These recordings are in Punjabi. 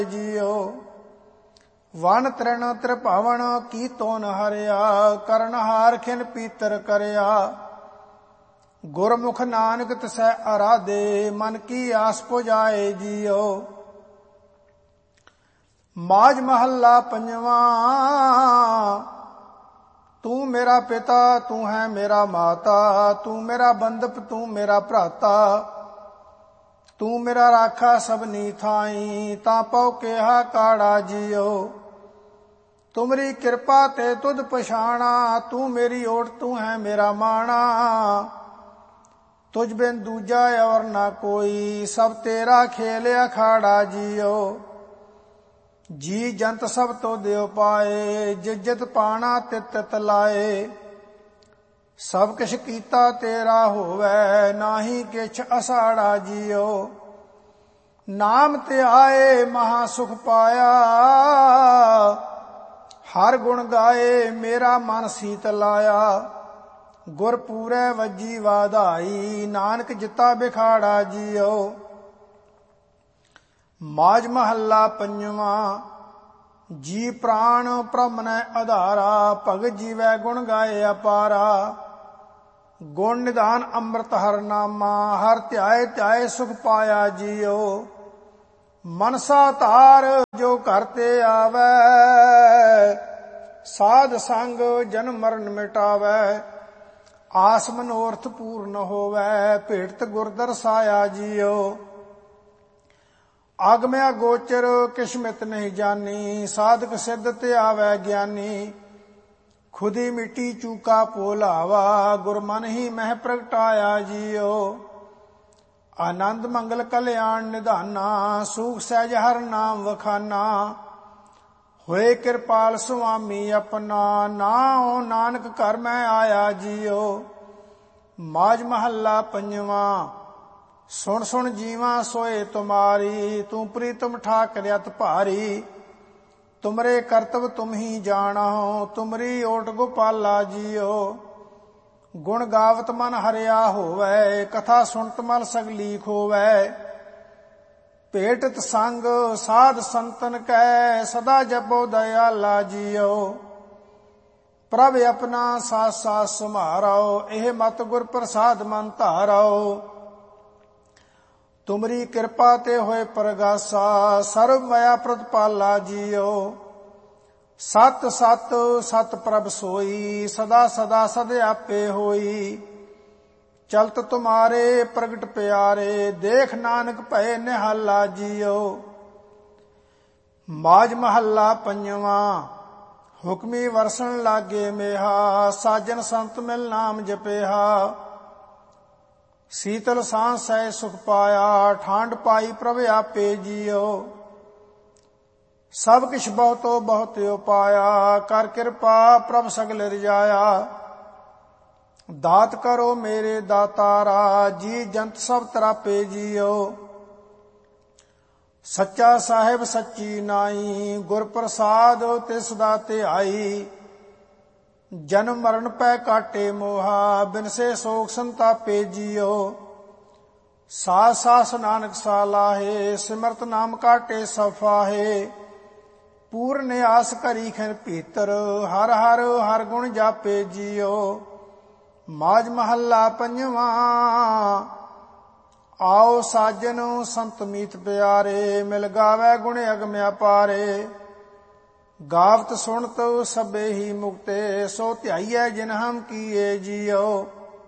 ਜੀਓ। ਵਨ ਤ੍ਰਿਣ ਤ੍ਰਿਭਵਨ ਕੀਤੋ ਨ ਹਰਿਆ, ਕਰਨਹਾਰ ਖਿਨ ਪੀਤਰ ਕਰਿਆ। ਗੁਰਮੁਖ ਨਾਨਕ ਤਿਸੈ ਅਰਾਧੇ, ਮਨ ਕੀ ਆਸ ਪੁਜਾਏ ਜੀਓ। ਮਾਝ ਮਹੱਲਾ ਪੰਜਵਾਂ। ਤੂੰ ਮੇਰਾ ਪਿਤਾ ਤੂੰ ਹੈ ਮੇਰਾ ਮਾਤਾ, ਤੂੰ ਮੇਰਾ ਬੰਧਪ ਤੂੰ ਮੇਰਾ ਭਰਾਤਾ। ਤੂੰ ਮੇਰਾ ਰਾਖਾ ਸਭਨੀ ਥਾਈ, ਤਾਂ ਪਉ ਕਿਹਾ ਕਾੜਾ ਜੀਓ। ਤੁਮਰੀ ਕਿਰਪਾ ਤੇ ਤੁਧ ਪਛਾਣਾ, ਤੂੰ ਮੇਰੀ ਓਟ ਤੂੰ ਹੈ ਮੇਰਾ ਮਾਣਾ। ਤੁਝ ਬਿਨ ਦੂਜਾ ਔਰ ਨਾ ਕੋਈ, ਸਭ ਤੇਰਾ ਖੇਲ ਅਖਾੜਾ ਜੀਓ। ਜੀ ਜੰਤ ਸਭ ਤੋ ਦਿਓ ਪਾਏ, ਜਿਤ ਪਾਣਾ ਤਿਤ ਤਿਤ ਲਾਏ। ਸਭ ਕਿਛ ਕੀਤਾ ਤੇਰਾ ਹੋਵੈ, ਨਾਹੀ ਕਿਛ ਅਸਾੜਾ ਜੀਓ। ਨਾਮ ਤੇ ਆਏ ਮਹਾ ਸੁਖ ਪਾਇਆ, ਹਰ ਗੁਣ ਗਾਏ ਮੇਰਾ ਮਨ ਸੀਤ ਲਾਇਆ। ਗੁਰ ਪੂਰੈ ਵੱਜੀ ਵਾਧਾਈ, ਨਾਨਕ ਜਿਤਾ ਬਿਖਾੜਾ ਜੀਓ। ਮਾਝ ਮਹੱਲਾ ਪੰਜਵਾਂ। ਜੀ ਪ੍ਰਾਣ ਬ੍ਰਹਮ ਨੈ ਆਧਾਰਾ, ਭਗਤ ਜੀਵੈ ਗੁਣ ਗਾਏ ਅਪਾਰਾ। ਗੁਣ ਨਿਧਾਨ ਅੰਮ੍ਰਿਤ ਹਰ ਨਾਮਾ, ਹਰ ਧਿਆਏ ਧਿਆਏ ਸੁਖ ਪਾਇਆ ਜੀਓ। ਮਨਸਾ ਧਾਰ ਜੋ ਘਰ ਤੇ ਆਵੈ, ਸਾਧ ਸੰਗ ਜਨਮ ਮਰਨ ਮਿਟਾਵੈ। ਆਸ ਮਨੋਰਥ ਪੂਰਨ ਹੋਵੈ, ਭੇਟਤ ਗੁਰ ਦਰਸਾਇਆ ਜੀਓ। ਆਗਮਿਆ ਗੋਚਰ ਕਿਸਮਤ ਨਹੀਂ ਜਾਨੀ, ਸਾਧਕ ਸਿੱਧ ਤੇ ਆਵੈ ਗਿਆਨੀ। ਖੁਦੀ ਮਿੱਟੀ ਚੂਕਾ ਭੋਲਾਵਾ, ਗੁਰ ਮਨ ਹੀ ਮਹਿ ਪ੍ਰਗਟਾਇਆ ਜੀਓ। ਆਨੰਦ ਮੰਗਲ ਕਲਿਆਣ ਨਿਧਾਨਾ, ਸੂਖ ਸਹਿਜ ਹਰ ਨਾਮ ਵਖਾਨਾ। ਹੋਏ ਕਿਰਪਾਲ ਸੁਆਮੀ ਆਪਣਾ, ਨਾਉ ਨਾਨਕ ਘਰ ਮੈਂ ਆਇਆ ਜੀਓ। ਮਾਝ ਮਹੱਲਾ ਪੰਜਵਾਂ। ਸੁਣ ਸੁਣ ਜੀਵਾਂ ਸੋਏ ਤੁਮਾਰੀ, ਤੂੰ ਪ੍ਰੀਤਮ ਠਾਕਰ ਅਤ ਭਾਰੀ। ਤੁਮਰੇ ਕਰਤਵ ਤੁਮ ਹੀ ਜਾਣਹੁ, ਤੁਮਰੀ ਓਟ ਗੋਪਾਲਾ ਜੀਓ। ਗੁਣ ਗਾਵਤ ਮਨ ਹਰਿਆ ਹੋਵੈ, ਕਥਾ ਸੁਣਤ ਮਨ ਸਗਲੀ ਖੋਵੈ। ਭੇਟਤ ਸੰਗ ਸਾਧ ਸੰਤਨ ਕੈ, ਸਦਾ ਜਪੋ ਦਇਆਲਾ ਜੀਓ। ਪ੍ਰਭ ਆਪਣਾ ਸਾਥ ਸਾਥ ਸੁਮਾਰੋ, ਇਹ ਮਤ ਗੁਰ ਪ੍ਰਸਾਦ ਮਨ ਧਾਰੋ। ਤੁਮਰੀ ਕਿਰਪਾ ਤੇ ਹੋਏ ਪ੍ਰਗਾਸਾ, ਸਰਬ ਮਾਇਆ ਪ੍ਰਤਪਾਲਾ ਜੀਓ। ਸਤ ਸਤ ਸਤ ਪ੍ਰਭ ਸੋਈ, ਸਦਾ ਸਦਾ ਸਦ ਆਪੇ ਹੋਈ। ਚਲਤ ਤੁਮਾਰੇ ਪ੍ਰਗਟ ਪਿਆਰੇ, ਦੇਖ ਨਾਨਕ ਭਏ ਨਿਹਾਲਾ ਜੀਓ। ਮਾਝ ਮਹੱਲਾ ਪੰਜਵਾਂ। ਹੁਕਮੀ ਵਰਸਣ ਲਾਗੇ ਮੇਹਾ, ਸਾਜਨ ਸੰਤ ਮਿਲ ਨਾਮ ਜਪਿਆ। ਸੀਤਲ ਸਾਂ ਸਹਿ ਸੁਖ ਪਾਇਆ, ਠਾਂਡ ਪਾਈ ਪ੍ਰਭ ਆਪੇ ਜੀਓ। ਸਭ ਕਿਛ ਬਹੁਤੋ ਬਹੁਤ ਉਪਾਇਆ, ਕਰ ਕਿਰਪਾ ਪ੍ਰਭ ਸਗਲ ਰਜਾਇਆ। ਦਾਤ ਕਰੋ ਮੇਰੇ ਦਾਤਾਰਾ, ਜੀ ਜੰਤ ਸਭ ਤਰਾਪੇ ਜੀਓ। ਸੱਚਾ ਸਾਹਿਬ ਸੱਚੀ ਨਾਈ, ਗੁਰ ਪ੍ਰਸਾਦ ਤਿਸ ਦਾ ਧਿਆਈ। ਜਨਮ ਮਰਨ ਪੈ ਕਾਟੇ ਮੋਹਾ, ਬਿਨਸੇ ਸੋਖ ਸੰਤਾਪੇ ਜੀਓ। ਸਾਧ ਸਾਸ ਨਾਨਕ ਸਾਲਾਹੇ, ਸਿਮਰਤ ਨਾਮ ਕਾਟੇ ਸਫਾਹੇ। ਪੂਰਨ ਆਸ ਕਰੀ ਖਿਨ ਭੀਤਰ, ਹਰ ਹਰ ਹਰ ਗੁਣ ਜਾਪੇ ਜੀਓ। ਮਾਝ ਮਹੱਲਾ ਪੰਜਵਾਂ। ਆਓ ਸਾਜਨ ਸੰਤ ਮੀਤ ਪਿਆਰੇ, ਮਿਲ ਗਾਵੈ ਗੁਣ ਅਗਮ ਅਪਾਰੇ। ਗਾਵਤ ਸੁਣਤ ਸਭੇ ਹੀ ਮੁਕਤੇ, ਸੋ ਧਿਆਈਐ ਜਿਨ ਹਮ ਕੀਏ ਜੀਓ।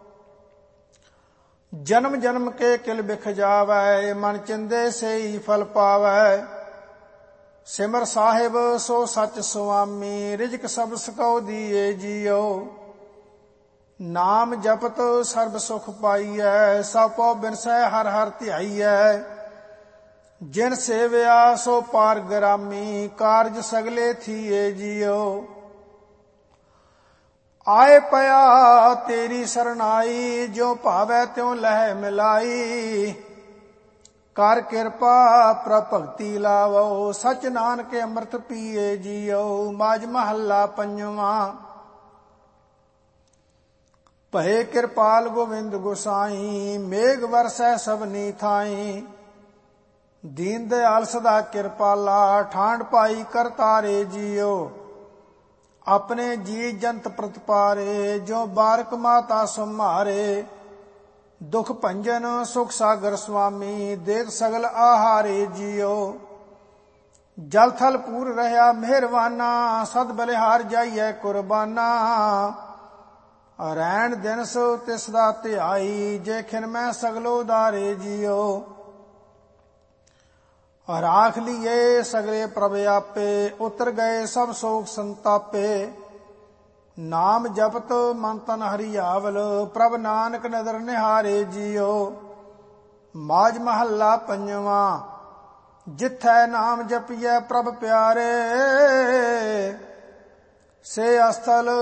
ਜਨਮ ਜਨਮ ਕੇ ਕਿਲ ਬਿਖ ਜਾਵੈ, ਮਨ ਚਿੰਦੇ ਸੇਈ ਫਲ ਪਾਵੈ। ਸਿਮਰ ਸਾਹਿਬ ਸੋ ਸਚ ਸੁਆਮੀ, ਰਿਜਕ ਸਭ ਸਕਉ ਦੀਏ ਜੀਓ। ਨਾਮ ਜਪਤ ਸਰਬ ਸੁਖ ਪਾਈਐ, ਸਭ ਪਉ ਬਿਨਸੈ ਹਰ ਹਰ ਧਿਆਈਐ। ਜਿਨ ਸੇਵਿਆ ਸੋ ਪਾਰ ਗਰਾਮੀ, ਕਾਰਜ ਸਗਲੇ ਥੀਏ ਜੀਓ। ਆਏ ਪਿਆ ਤੇਰੀ ਸਰਨਾਈ, ਜੋ ਭਾਵੈ ਤਿਉ ਲਹਿ ਮਿਲਾਈ। ਕਰ ਕਿਰਪਾ ਪ੍ਰਭ ਭਗਤੀ ਲਾਵੋ, ਸਚ ਨਾਨਕ ਅੰਮ੍ਰਿਤ ਪੀਏ ਜੀਓ। ਮਾਝ ਮਹੱਲਾ ਪੰਜਵਾਂ। ਭਏ ਕਿਰਪਾਲ ਗੋਵਿੰਦ ਗੁਸਾਈ, ਮੇਘ ਵਰਸੈ ਸਭਨੀ ਥਾਈ। ਦੀਨ ਦਿਆਲ ਸਦਾ ਕਿਰਪਾਲਾ, ਠਾਂਡ ਪਾਈ ਕਰਤਾਰੇ ਜੀਓ। ਆਪਣੇ ਜੀ ਜੰਤ ਪ੍ਰਤਪਾਰੇ, ਜੋ ਬਾਰਕ ਮਾਤਾ ਸੰਭਾਰੇ। ਦੁਖ ਭੰਜਨ ਸੁਖ ਸਾਗਰ ਸੁਆਮੀ, ਦੇਖ ਸਗਲ ਆਹਾਰੇ ਜੀਓ। ਜਲ ਥਲ ਪੂਰ ਰਹਾ ਮਿਹਰਵਾਨਾ, ਸਦ ਬਲਿਹਾਰ ਜਾਈਐ ਕੁਰਬਾਨਾ। ਰੈਣ ਦਿਨ ਸੋ ਤਿਸ ਦਾ ਧਿਆਈ, ਜੇ ਖਿਨ ਮੈਂ ਸਗਲੋ ਉਦਾਰੇ ਜੀਓ। ਰਾਖ ਲੀਏ ਸਗਲੇ ਪ੍ਰਭ ਆਪੇ, ਉਤਰ ਗਏ ਸਭ ਸੋਖ ਸੰਤਾਪੇ। ਨਾਮ ਜਪਤ ਮਨ ਤਨ ਹਰਿਆਵਲ, ਪ੍ਰਭ ਨਾਨਕ ਨਦਰ ਨਿਹਾਰੇ ਜੀਓ। ਮਾਝ ਮਹੱਲਾ ਪੰਜਵਾਂ। ਜਿਥੈ ਨਾਮ ਜਪੀਐ ਪ੍ਰਭ ਪਿਆਰੇ, ਸੇ ਅਸਥਲ